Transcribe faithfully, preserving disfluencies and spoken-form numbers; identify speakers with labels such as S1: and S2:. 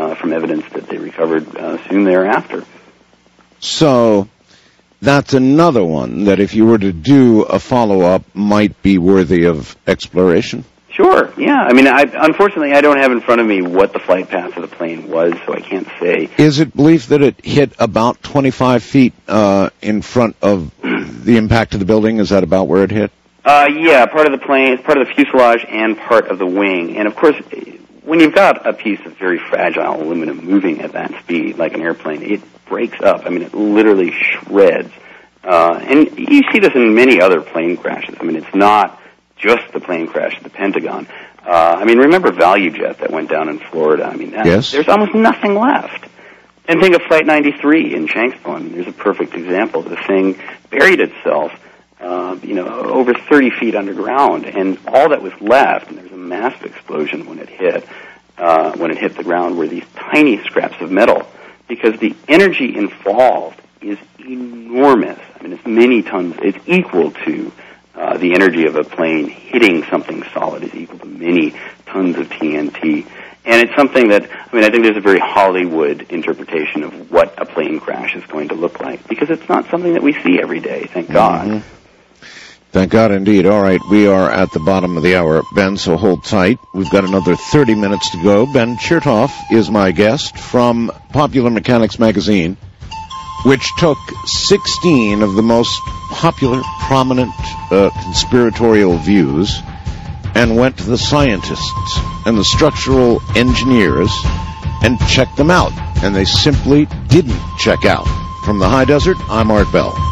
S1: uh, from evidence that they recovered uh, soon thereafter.
S2: So that's another one that if you were to do a follow-up might be worthy of exploration?
S1: Sure, yeah. I mean, I, unfortunately, I don't have in front of me what the flight path of the plane was, so I can't say.
S2: Is it believed that it hit about twenty-five feet uh, in front of the impact of the building? Is that about where it hit?
S1: Uh, yeah, part of the plane, it's part of the fuselage and part of the wing. And, of course, when you've got a piece of very fragile aluminum moving at that speed, like an airplane, it breaks up. I mean, it literally shreds. Uh, and you see this in many other plane crashes. I mean, it's not just the plane crash at the Pentagon. Uh, I mean, remember ValueJet that went down in Florida? I mean, that,
S2: yes.
S1: There's almost nothing left. And think of Flight ninety-three in Shanksville. I mean, there's a perfect example. The thing buried itself, uh, you know, over thirty feet underground, and all that was left, and there was a massive explosion when it hit, uh, when it hit the ground, were these tiny scraps of metal, because the energy involved is enormous. I mean, it's many tons. It's equal to Uh, the energy of a plane hitting something solid is equal to many tons of T N T. And it's something that, I mean, I think there's a very Hollywood interpretation of what a plane crash is going to look like, because it's not something that we see every day, thank God.
S2: Mm-hmm. Thank God indeed. All right, we are at the bottom of the hour, Ben, so hold tight. We've got another thirty minutes to go. Ben Chertoff is my guest from Popular Mechanics magazine, which took sixteen of the most popular, prominent uh, conspiratorial views and went to the scientists and the structural engineers and checked them out. And they simply didn't check out. From the high desert, I'm Art Bell.